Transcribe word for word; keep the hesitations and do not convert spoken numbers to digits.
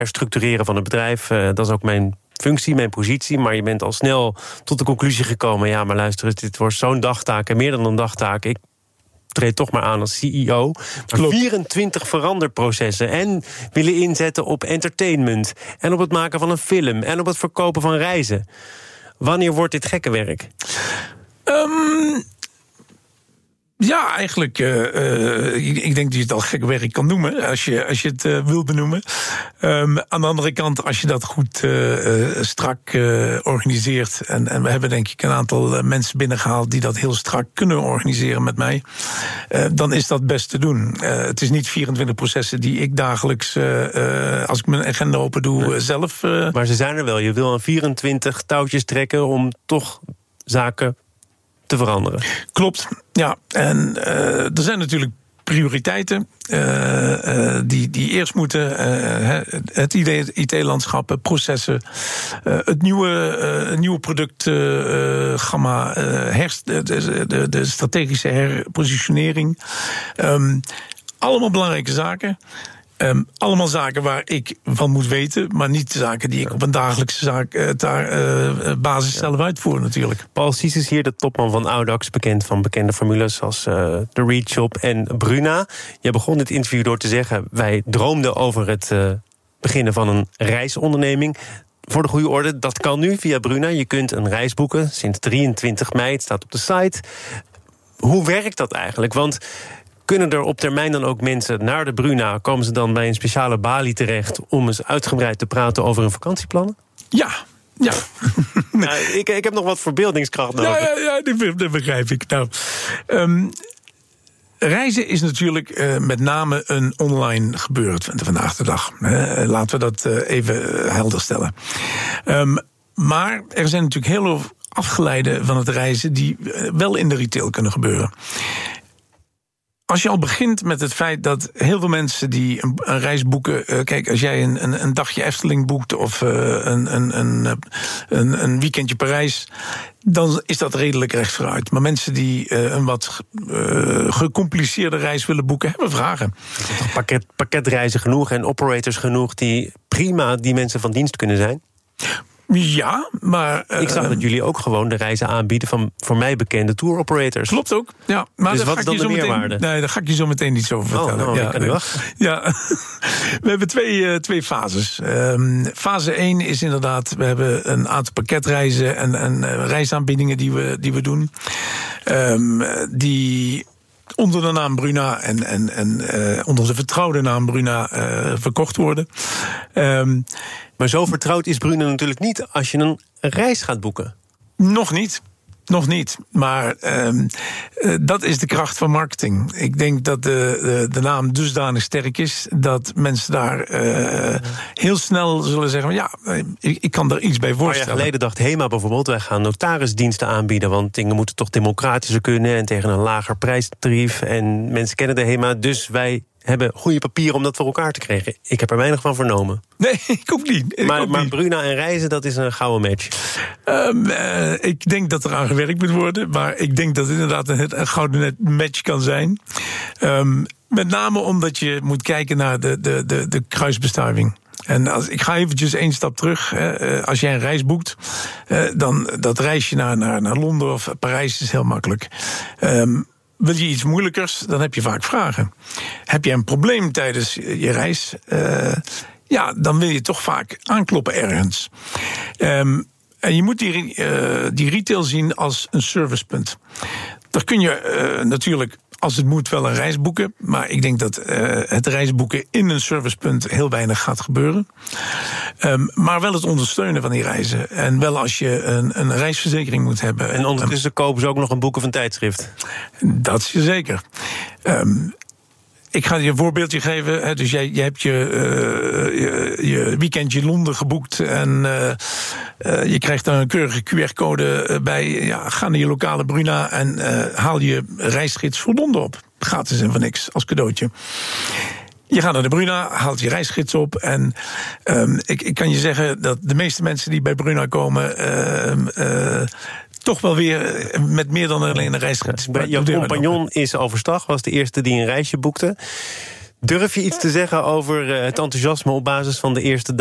herstructureren van het bedrijf. Uh, dat is ook mijn functie, mijn positie. Maar je bent al snel tot de conclusie gekomen... ja, maar luister, dit wordt zo'n dagtaak en meer dan een dagtaak. Ik treed toch maar aan als C E O. Maar vierentwintig veranderprocessen en willen inzetten op entertainment... en op het maken van een film en op het verkopen van reizen. Wanneer wordt dit gekke werk? Um, ja, eigenlijk, uh, uh, ik, ik denk dat je het al gek werk kan noemen... als je, als je het uh, wil benoemen. Um, aan de andere kant, als je dat goed uh, uh, strak uh, organiseert... En, en we hebben denk ik een aantal uh, mensen binnengehaald... die dat heel strak kunnen organiseren met mij... Uh, dan is dat best te doen. Uh, het is niet vierentwintig processen die ik dagelijks... Uh, uh, als ik mijn agenda open doe, uh, zelf... Uh, maar ze zijn er wel. Je wil aan vierentwintig touwtjes trekken... om toch zaken te veranderen. Klopt, ja. En uh, er zijn natuurlijk prioriteiten uh, uh, die, die eerst moeten. Uh, het I T-landschap, processen, uh, het nieuwe, uh, nieuwe productgamma, uh, herst, de, de, de strategische herpositionering. Um, allemaal belangrijke zaken. Um, allemaal zaken waar ik van moet weten, maar niet zaken die ik op een dagelijkse zaak, uh, daar, uh, basis zelf uitvoer natuurlijk. Paul Sies is hier, de topman van Audax, bekend van bekende formules als uh, de Read Shop en Bruna. Je begon dit interview door te zeggen, wij droomden over het uh, beginnen van een reisonderneming. Voor de goede orde, dat kan nu via Bruna. Je kunt een reis boeken sinds drieëntwintig mei, het staat op de site. Hoe werkt dat eigenlijk? Want kunnen er op termijn dan ook mensen naar de Bruna? Komen ze dan bij een speciale balie terecht om eens uitgebreid te praten over hun vakantieplannen? Ja. Ja. nou, ik, ik heb nog wat verbeeldingskracht nodig. Ja, ja, ja, dat begrijp ik. Nou, um, reizen is natuurlijk uh, met name een online gebeuren vandaag de dag. Uh, laten we dat uh, even helder stellen. Um, maar er zijn natuurlijk heel veel afgeleiden van het reizen die uh, wel in de retail kunnen gebeuren. Als je al begint met het feit dat heel veel mensen die een, een reis boeken... Uh, kijk, als jij een, een, een dagje Efteling boekt of uh, een, een, een, een, een weekendje Parijs... dan is dat redelijk recht vooruit. Maar mensen die uh, een wat uh, gecompliceerde reis willen boeken, hebben vragen. Er zijn toch pakket, pakketreizen genoeg en operators genoeg die prima die mensen van dienst kunnen zijn? Ja, maar ik zag uh, dat jullie ook gewoon de reizen aanbieden van voor mij bekende tour operators. Klopt ook. Ja, maar dus wat is dan de meerwaarde? Meteen, nee, daar ga ik je zo meteen iets over vertellen. Oh, nou, ja, ik kan niet wachten. Ja, we hebben twee, uh, twee fases. Um, fase één is inderdaad, we hebben een aantal pakketreizen en, en uh, reisaanbiedingen die we, die we doen. Um, die onder de naam Bruna en, en, en uh, onder de vertrouwde naam Bruna uh, verkocht worden. Um, Maar zo vertrouwd is Bruna natuurlijk niet als je een reis gaat boeken. Nog niet. Nog niet, maar um, uh, dat is de kracht van marketing. Ik denk dat de, de, de naam dusdanig sterk is dat mensen daar uh, heel snel zullen zeggen: ja, ik, ik kan er iets bij voorstellen. Een paar jaar geleden dacht HEMA bijvoorbeeld: wij gaan notarisdiensten aanbieden, want dingen moeten toch democratischer kunnen en tegen een lager prijstarief. En mensen kennen de HEMA, dus wij hebben goede papieren om dat voor elkaar te krijgen. Ik heb er weinig van vernomen. Nee, ik ook niet. Ik maar, ook maar niet. Bruna en reizen, dat is een gouden match. Um, uh, ik denk dat er aan gewerkt moet worden, maar ik denk dat het inderdaad een, een gouden match kan zijn. Um, met name omdat je moet kijken naar de, de, de, de kruisbestuiving. En als, ik ga eventjes één stap terug. Hè. Als jij een reis boekt, dan dat reisje naar, naar, naar Londen of Parijs is heel makkelijk. Um, Wil je iets moeilijkers, dan heb je vaak vragen. Heb je een probleem tijdens je reis, uh, ja, dan wil je toch vaak aankloppen ergens. Um, en je moet die, uh, die retail zien als een servicepunt. Daar kun je uh, natuurlijk, als het moet, wel een reis boeken. Maar ik denk dat uh, het reisboeken in een servicepunt heel weinig gaat gebeuren. Um, maar wel het ondersteunen van die reizen. En wel als je een, een reisverzekering moet hebben. En ondertussen um, kopen ze ook nog een boeken van tijdschrift. Dat is je zeker. Um, Ik ga je een voorbeeldje geven. Hè. Dus jij, jij hebt je, uh, je, je weekendje Londen geboekt en uh, uh, je krijgt daar een keurige Q R-code bij. Ja, ga naar je lokale Bruna en uh, haal je reisgids voor Londen op. Gratis en voor niks, als cadeautje. Je gaat naar de Bruna, haalt je reisgids op. En um, ik, ik kan je zeggen dat de meeste mensen die bij Bruna komen Uh, uh, toch wel weer met meer dan alleen een reisgids. Jouw compagnon is overstag, was de eerste die een reisje boekte. Durf je iets te zeggen over het enthousiasme op basis van de eerste